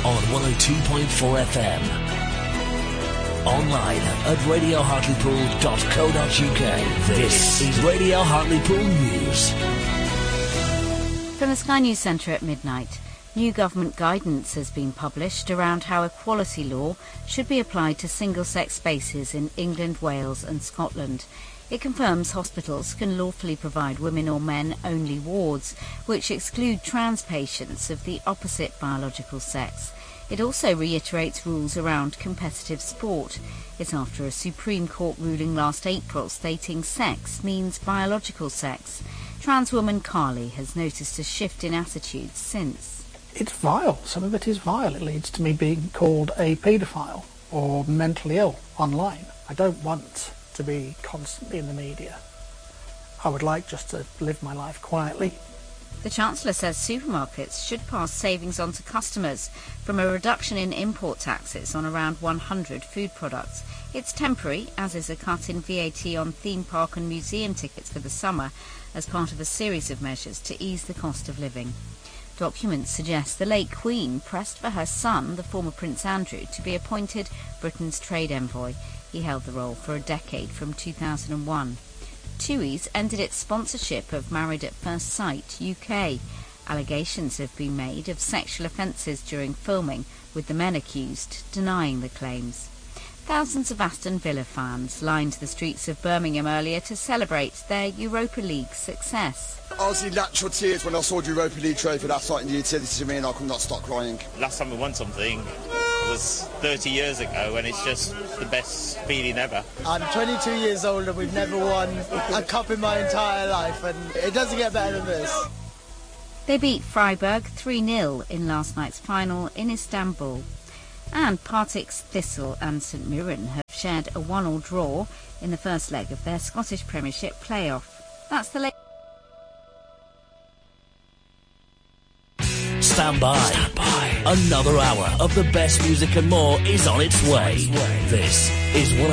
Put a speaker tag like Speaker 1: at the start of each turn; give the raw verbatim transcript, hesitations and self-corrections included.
Speaker 1: on one oh two point four F M. Online at radio hartlepool dot co dot uk. This is Radio Hartlepool News.
Speaker 2: From the Sky News Centre at midnight, new government guidance has been published around how equality law should be applied to single-sex spaces in England, Wales and Scotland. It confirms hospitals can lawfully provide women or men only wards, which exclude trans patients of the opposite biological sex. It also reiterates rules around competitive sport. It's after a Supreme Court ruling last April stating sex means biological sex. Trans woman Carly has noticed a shift in attitudes since.
Speaker 3: It's vile. Some of it is vile. It leads to me being called a paedophile or mentally ill online. I don't want to be constantly in the media. I would like just to live my life quietly.
Speaker 2: The Chancellor says supermarkets should pass savings on to customers from a reduction in import taxes on around one hundred food products. It's temporary, as is a cut in V A T on theme park and museum tickets for the summer, as part of a series of measures to ease the cost of living. Documents suggest the late Queen pressed for her son, the former Prince Andrew, to be appointed Britain's trade envoy. He held the role for a decade from two thousand one. TUI's ended its sponsorship of Married at First Sight U K. Allegations have been made of sexual offences during filming, with the men accused denying the claims. Thousands of Aston Villa fans lined the streets of Birmingham earlier to celebrate their Europa League success.
Speaker 4: I was in natural tears when I saw the Europa League trophy last night in the utility to me, and I could not stop crying.
Speaker 5: Last time we won something was thirty years ago, and it's just the best feeling ever.
Speaker 6: I'm twenty-two years old and we've never won a cup in my entire life, and it doesn't get better than this.
Speaker 2: They beat Freiburg three nil in last night's final in Istanbul. And Partick's Thistle and St Mirren have shared a one-all draw in the first leg of their Scottish Premiership playoff. That's the latest.
Speaker 1: Stand by. Stand by. Another hour of the best music and more is on its way. This is one